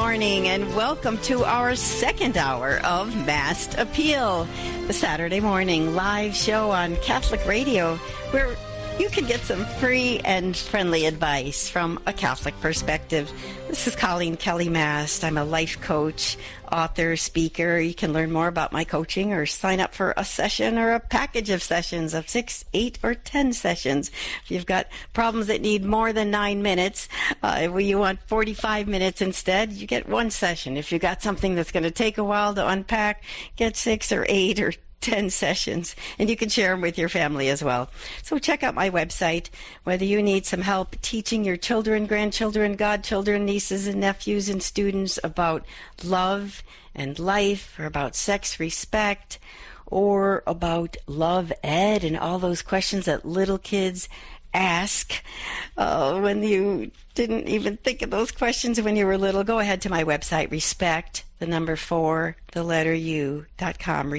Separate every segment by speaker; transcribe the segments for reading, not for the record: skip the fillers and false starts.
Speaker 1: morning, and welcome to our second hour of Mass Appeal, the Saturday morning live show on Catholic Radio, where you can get some free and friendly advice from a Catholic perspective. This is Colleen Kelly Mast. I'm a life coach, author, speaker. You can learn more about my coaching or sign up for a session or a package of sessions of 6, 8, or 10 sessions. If you've got problems that need more than 9 minutes, where you want 45 minutes instead, you get one session. If you've got something that's going to take a while to unpack, get 6 or 8 or 10 sessions, and you can share them with your family as well. So check out my website. Whether you need some help teaching your children, grandchildren, godchildren, nieces and nephews and students about love and life, or about sex, respect, or about love ed and all those questions that little kids ask when you didn't even think of those questions when you were little, go ahead to my website, respect4u.com,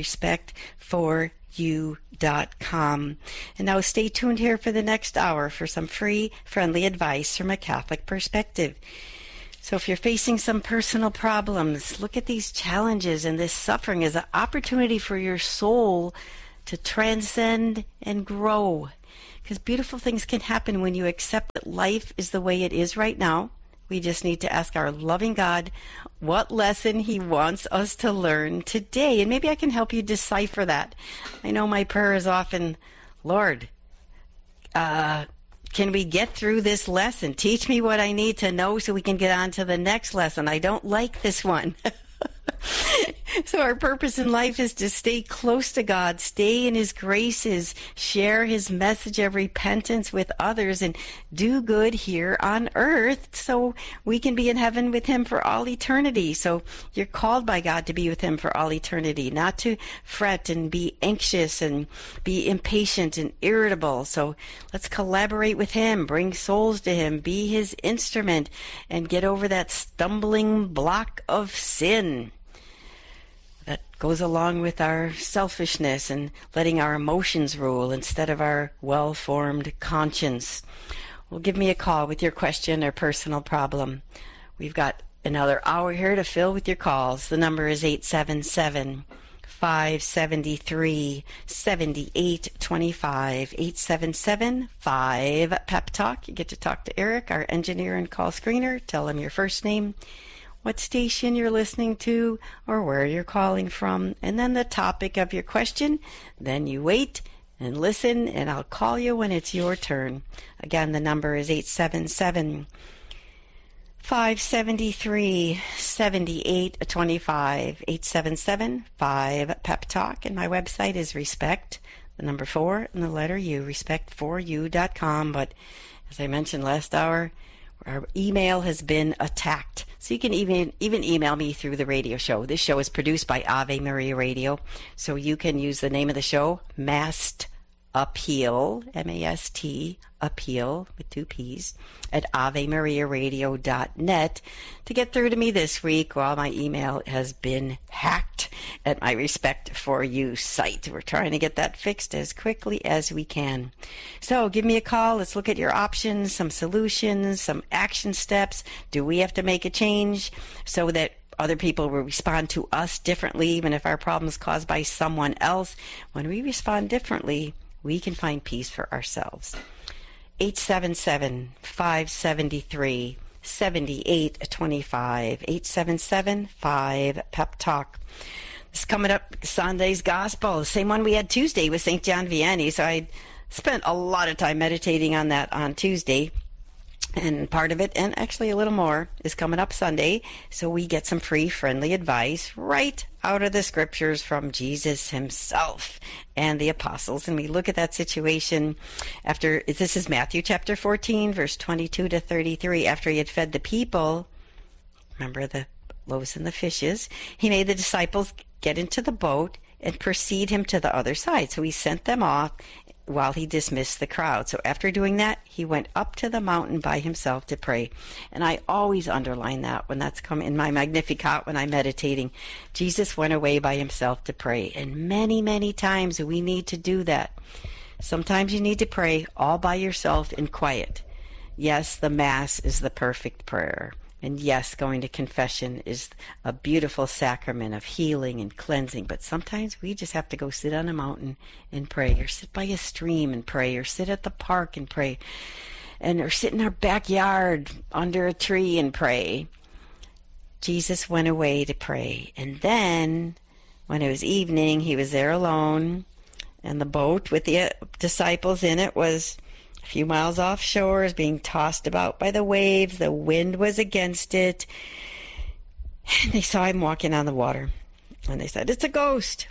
Speaker 1: respect4u.com. And now stay tuned here for the next hour for some free, friendly advice from a Catholic perspective. So if you're facing some personal problems, look at these challenges and this suffering as an opportunity for your soul to transcend and grow. Because beautiful things can happen when you accept that life is the way it is right now. We just need to ask our loving God what lesson He wants us to learn today. And maybe I can help you decipher that. I know my prayer is often, Lord, can we get through this lesson? Teach me what I need to know so we can get on to the next lesson. I don't like this one. So our purpose in life is to stay close to God, stay in His graces, share His message of repentance with others, and do good here on earth so we can be in heaven with Him for all eternity. So you're called by God to be with Him for all eternity, not to fret and be anxious and be impatient and irritable. So let's collaborate with Him, bring souls to Him, be His instrument, and get over that stumbling block of sin that goes along with our selfishness and letting our emotions rule instead of our well-formed conscience. Well, give me a call with your question or personal problem. We've got another hour here to fill with your calls. The number is 877-573-7825, 877-5-PEP-TALK. You get to talk to Eric, our engineer and call screener. Tell him your first name, what station you're listening to, or where you're calling from, and then the topic of your question. Then you wait and listen, and I'll call you when it's your turn. Again, the number is 877-573-7825, 877-5-PEP-TALK, and my website is respect, the number 4, and the letter U, respect4u.com. But as I mentioned last hour, our email has been attacked. So you can even email me through the radio show. This show is produced by Ave Maria Radio. So you can use the name of the show, Mast Appeal, M-A-S-T, Appeal, with 2 P's, at AveMariaRadio.net to get through to me this week while my email has been hacked at my Respect for You site. We're trying to get that fixed as quickly as we can. So give me a call. Let's look at your options, some solutions, some action steps. Do we have to make a change so that other people will respond to us differently, even if our problem is caused by someone else? When we respond differently, we can find peace for ourselves. 877-573-7825, 877-5-PEP-TALK. This is coming up, Sunday's Gospel, the same one we had Tuesday with St. John Vianney. So I spent a lot of time meditating on that on Tuesday. And part of it, and actually a little more, is coming up Sunday. So we get some free, friendly advice right out of the scriptures from Jesus himself and the apostles. And we look at that situation after, this is Matthew chapter 14, verse 22 to 33. After he had fed the people, remember the loaves and the fishes, he made the disciples get into the boat and precede him to the other side. So he sent them off while he dismissed the crowd. So after doing that, he went up to the mountain by himself to pray. And I always underline that when that's come in my Magnificat when I'm meditating. Jesus went away by himself to pray. And many, many times we need to do that. Sometimes you need to pray all by yourself in quiet. Yes, the Mass is the perfect prayer. And yes, going to confession is a beautiful sacrament of healing and cleansing, but sometimes we just have to go sit on a mountain and pray, or sit by a stream and pray, or sit at the park and pray, or sit in our backyard under a tree and pray. Jesus went away to pray, and then when it was evening, he was there alone, and the boat with the disciples in it was a few miles offshore, is being tossed about by the waves. The wind was against it. And they saw him walking on the water. And they said, "It's a ghost."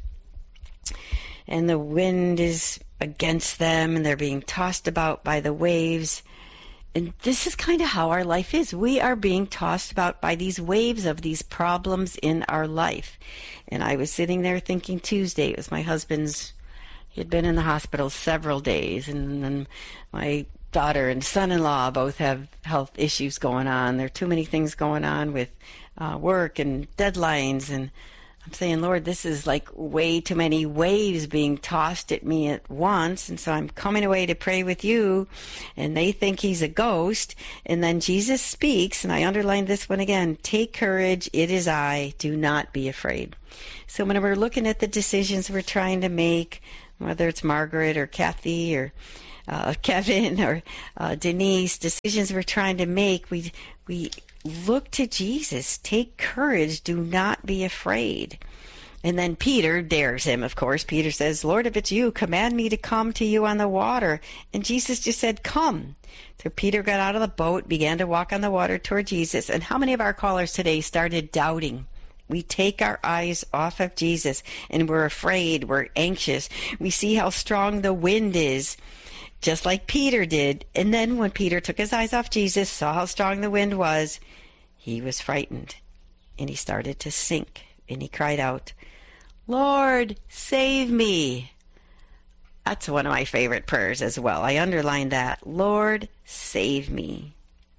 Speaker 1: And the wind is against them, and they're being tossed about by the waves. And this is kind of how our life is. We are being tossed about by these waves of these problems in our life. And I was sitting there thinking Tuesday, it was my husband's, he had been in the hospital several days, and then my daughter and son-in-law both have health issues going on. There are too many things going on with work and deadlines, and I'm saying, Lord, this is like way too many waves being tossed at me at once, and so I'm coming away to pray with you, and they think he's a ghost, and then Jesus speaks, and I underlined this one again, "Take courage, it is I, do not be afraid." So when we're looking at the decisions we're trying to make, whether it's Margaret or Kathy or Kevin or Denise, decisions we're trying to make, we look to Jesus. Take courage. Do not be afraid. And then Peter dares him, of course. Peter says, "Lord, if it's you, command me to come to you on the water." And Jesus just said, "Come." So Peter got out of the boat, began to walk on the water toward Jesus. And how many of our callers today started doubting? We take our eyes off of Jesus, and we're afraid, we're anxious. We see how strong the wind is, just like Peter did. And then when Peter took his eyes off Jesus, saw how strong the wind was, he was frightened, and he started to sink, and he cried out, "Lord, save me." That's one of my favorite prayers as well. I underlined that. Lord, save me.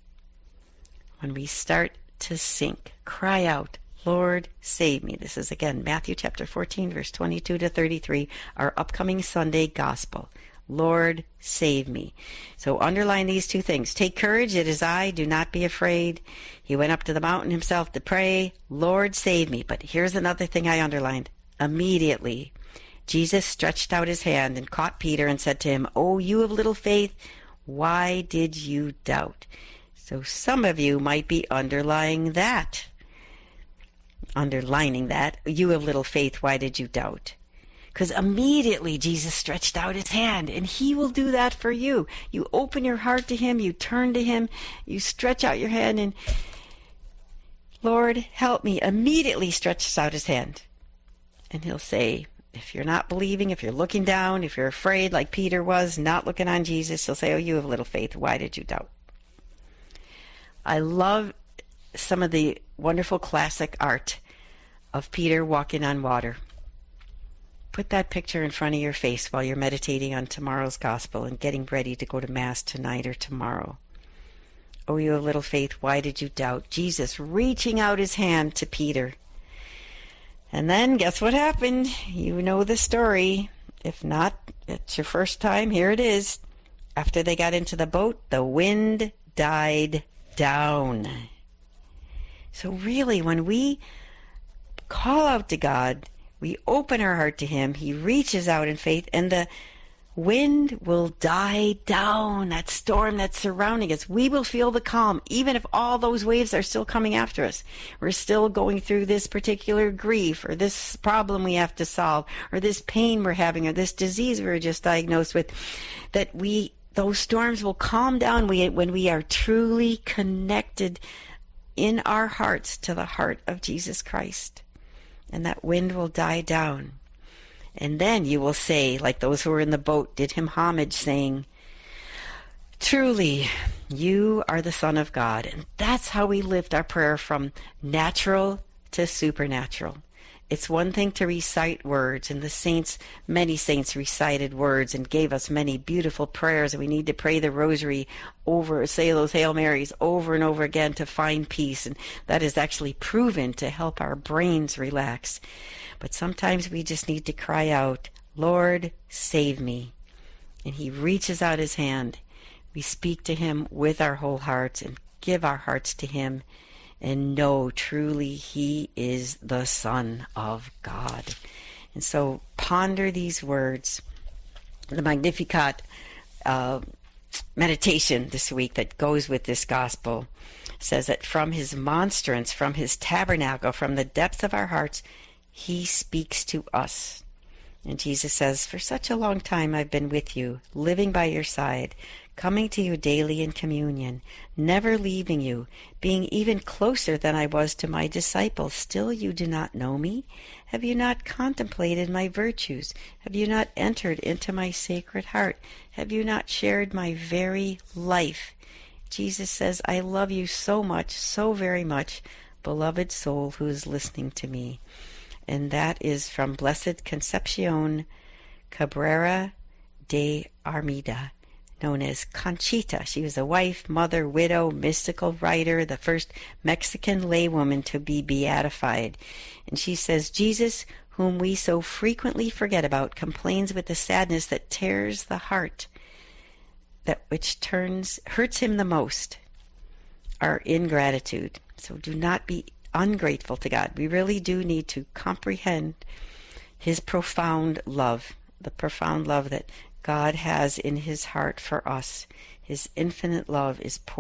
Speaker 1: When we start to sink, cry out, "Lord, save me." This is, again, Matthew chapter 14, verse 22 to 33, our upcoming Sunday gospel. Lord, save me. So underline these two things. Take courage, it is I, do not be afraid. He went up to the mountain himself to pray, Lord, save me. But here's another thing I underlined. Immediately, Jesus stretched out his hand and caught Peter and said to him, "Oh, you of little faith, why did you doubt?" So some of you might be underlining that. You of little faith, why did you doubt? Because immediately Jesus stretched out his hand, and he will do that for you. You open your heart to him, you turn to him, you stretch out your hand, and Lord, help me. Immediately stretches out his hand. And he'll say, if you're not believing, if you're looking down, if you're afraid like Peter was, not looking on Jesus, he'll say, "Oh, you have little faith, why did you doubt?" I love some of the wonderful classic art of Peter walking on water. Put that picture in front of your face while you're meditating on tomorrow's gospel and getting ready to go to Mass tonight or tomorrow. "Oh, you of little faith, why did you doubt?" Jesus reaching out his hand to Peter. And then guess what happened? You know the story. If not, it's your first time, here it is. After they got into the boat, the wind died down. So really, when we call out to God, we open our heart to him, he reaches out in faith, and the wind will die down. That storm that's surrounding us, we will feel the calm, even if all those waves are still coming after us. We're still going through this particular grief, or this problem we have to solve, or this pain we're having, or this disease we were just diagnosed with, those storms will calm down when we are truly connected in our hearts to the heart of Jesus Christ. And that wind will die down. And then you will say, like those who were in the boat did him homage, saying, "Truly, you are the Son of God." And that's how we lift our prayer from natural to supernatural. It's one thing to recite words, and many saints recited words and gave us many beautiful prayers, and we need to pray the rosary say those Hail Marys over and over again to find peace, and that is actually proven to help our brains relax. But sometimes we just need to cry out, "Lord, save me." And he reaches out his hand. We speak to him with our whole hearts and give our hearts to him, and know truly He is the Son of God. And so ponder these words. The Magnificat meditation this week that goes with this gospel says that from His monstrance, from His tabernacle, from the depths of our hearts, He speaks to us. And Jesus says, for such a long time I've been with you, living by your side, coming to you daily in communion, never leaving you, being even closer than I was to my disciples. Still you do not know me? Have you not contemplated my virtues? Have you not entered into my sacred heart? Have you not shared my very life? Jesus says, I love you so much, so very much, beloved soul who is listening to me. And that is from Blessed Concepcion Cabrera de Armida, known as Conchita. She was a wife, mother, widow, mystical writer, the first Mexican laywoman to be beatified. And she says, Jesus, whom we so frequently forget about, complains with the sadness that tears the heart, that which hurts him the most, our ingratitude. So do not be ungrateful to God. We really do need to comprehend His profound love, the profound love that God has in His heart for us. His infinite love is poured